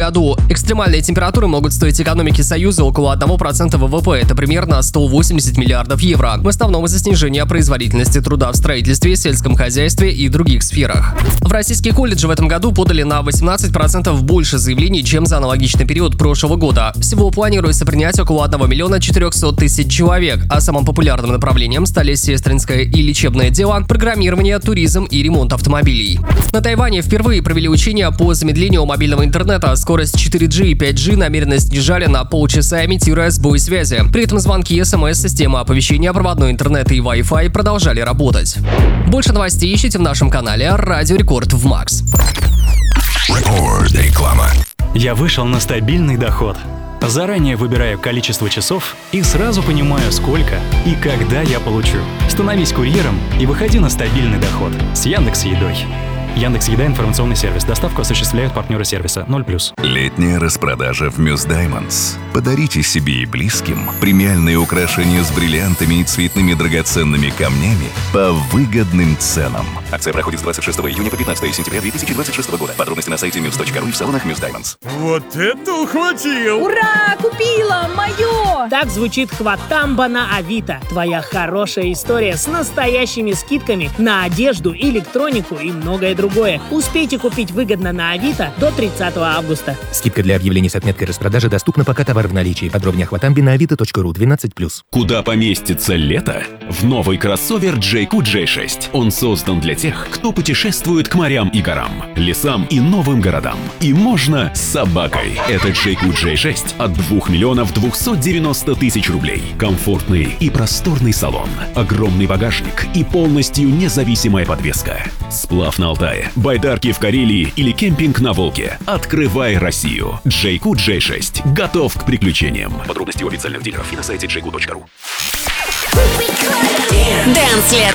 году. Экстремальные температуры могут стоить экономике Союза около 1% ВВП, это примерно 180 миллиардов евро, в основном из-за снижения производительности труда в строительстве, сельском хозяйстве и других сферах. В российские колледжи в этом году подали на 18% больше заявлений, чем за аналогичный период прошлого года. Всего планируется принять около 1 миллиона 400 тысяч человек, а самым популярным направлением стали сестринское и лечебное дело, программирование, туризм и ремонт автомобилей. На Тайване впервые провели учения по замедлению мобильного интернета. Скорость 4G и 5G намеренно снижали на полчаса, имитируя сбой связи. При этом звонки, СМС, система оповещения, проводной интернет и Wi-Fi продолжали работать. Больше новостей ищите в нашем канале Радио Рекорд в Макс. Реклама. Я вышел на стабильный доход. Заранее выбираю количество часов и сразу понимаю, сколько и когда я получу. Становись курьером и выходи на стабильный доход с Яндекс.Едой. Яндекс.Еда — информационный сервис. Доставку осуществляют партнеры сервиса 0+. Летняя распродажа в Muse Diamonds. Подарите себе и близким премиальные украшения с бриллиантами и цветными драгоценными камнями по выгодным ценам. Акция проходит с 26 июня по 15 сентября 2026 года. Подробности на сайте muse.ru и в салонах Muse Diamonds. Вот это ухватил! Ура! Купила! Мое! Так звучит хватамба на Авито. Твоя хорошая история с настоящими скидками на одежду, электронику и многое другое. Успейте купить выгодно на Авито до 30 августа. Скидка для объявлений с отметкой распродажи доступна, пока товар в наличии. Подробнее о хватамбе на avito.ru 12+. Куда поместится лето? В новый кроссовер JQ J6. Он создан для тех, кто путешествует к морям и горам, лесам и новым городам. И можно с собакой. Это JQ J6 от 2 миллионов 290 тысяч рублей. Комфортный и просторный салон, огромный багажник и полностью независимая подвеска. Сплав на Алтае, байдарки в Карелии или кемпинг на Волге. Открывай Россию. JQ J6 готов к приключениям. Подробности у официальных дилеров и на сайте jq.ru. Dance лето